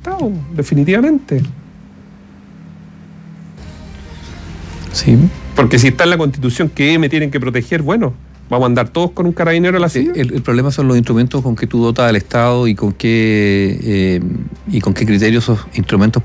Estado, definitivamente. Sí. Porque si está en la Constitución que me tienen que proteger, bueno, vamos a andar todos con un carabinero a la silla. El problema son los instrumentos con que tú dotas al Estado y con qué criterios esos instrumentos